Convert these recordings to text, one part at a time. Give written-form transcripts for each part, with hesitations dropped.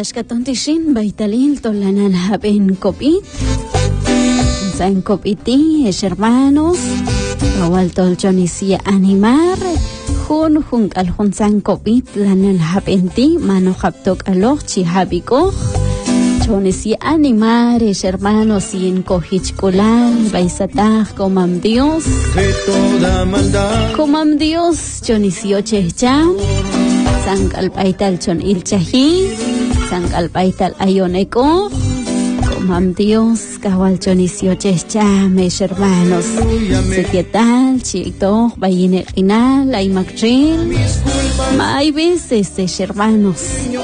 ashkatontishin baitalil tolanan haben kopit. San kopiti es hermanos. Awal tolchonisia animar. Jun al san kopit lanan habenti mano haptok aloch chi habiko. Chonisia animar es hermanos sin cohichcolal baisataj comam Dios. Comam Dios chonisio checham. San kalpaital chon ilchahi. San kalpaital ayoneko. Comam Dios kawal chonisio checham es hermanos. Sekietal chito bayine final ay makchil. Hay veces es hermanos.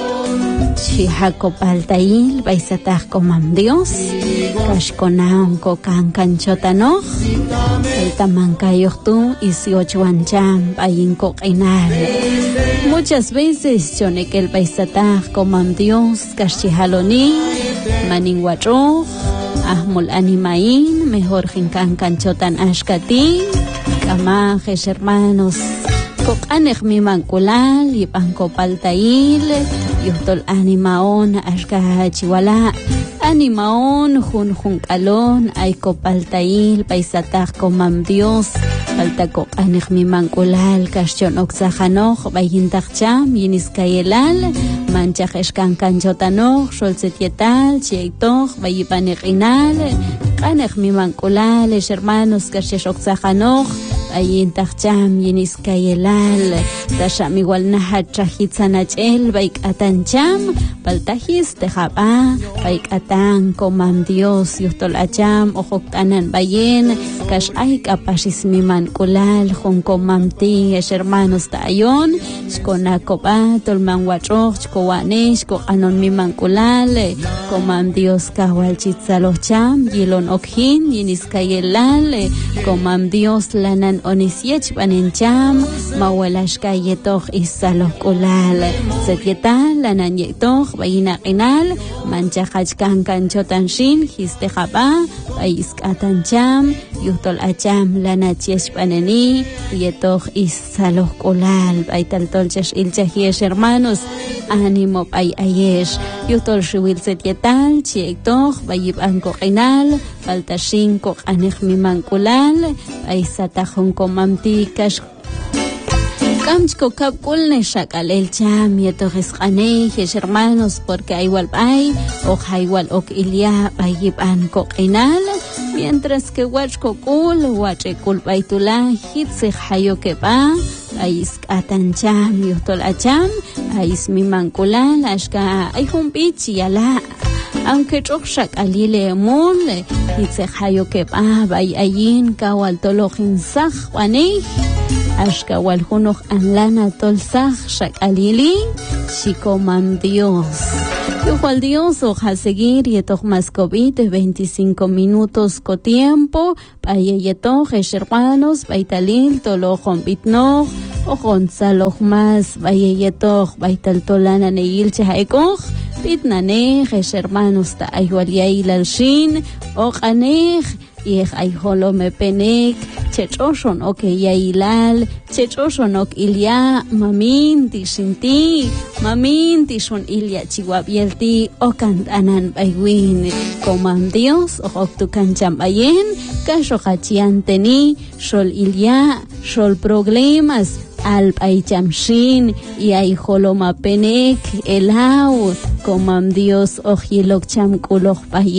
Chihaco paltail baisataj comam Dios. Kashkonaon kokan kanchotano. El tamancayotu y 18 ancham bayin kokinal. Muchas veces chonekel baisataj comam Dios. Kashihaloni. Maninguacho. Ahmul animain. Mejor jinkan kanchotan ashkati. Kamajes hermanos. Kokanej mi mankulal. Y panko paltail. Yuhtol animaon ashka chiwala. Animaon jun kalon ay kopaltail paisataj comam Dios paltako anej mi mankulal kashyon oksajanoch bayintajcham yiniskayelal manchaj eskan kanchotanoch xolsetietal chiaitoch bayipaneqinal anej mi mankulal es hermanos kashesh oksajanoch bayintajcham yiniskayelal tasham igual nahatrahitzanachel baikatancham paltajis tejaba baikatan comam Dios yuhtol acham ojoktanan bayen kash ay kapashis mi mankulal jun comam ti es hermanos tayon shkona koba tolman wachoch shkowane shkoanon mi mankulal comam Dios kawal chitzalocham yilon okhin yiniskayelal comam Dios lanan onisiech banencham mawalashkayetoch isalokulal setietal lanan yetoch bayinaqinal manchajachkan kanchotanshin histejaba baiskatancham yuhtol acham lanachiech baneni yetoch isalokulal baitaltolchesh ilchahies hermanos ánimo bay ayesh yuhtol shiwil setietal chiektoch bayibankoqinal faltashin koqanej mi mankulal baisatajun comamti kash Kamchko kapkulne shakalel cham yetojes qanejes hermanos porque igual bay o igual ok ilia bayiban koqinal mientras que wachko kul wache kul baitula hitse hayo que ba aiskatan cham yuhtol acham ais mi mankulal ashka ay humpichi yala aunque chokshak alile mole hitse hayo que ba bay ayin kawal tolojin saj wanej ashka walhunoj anlana tolsaj shak alili shikomam Dios. Yuhual Dios oja seguir yetoj mas COVID 25 minutos co tiempo payetoj es hermanos baitalil tolojon bitnoj ojon saloj mas bayetoj baital tolana neil chaekoj bitnanej es hermanos ta ayualiail alshin ojanej y ay holo me penek chechoshon ok yailal chechoshon ok ilya mamin tishinti mamin tishon ilya chiwabielti okan anan baywin comam Dios ok tukan chambayen kasho hachianteni shol ilya shol problemas al paichamshin y ay holo me penek elaut comam Dios ok yilok cham kuloj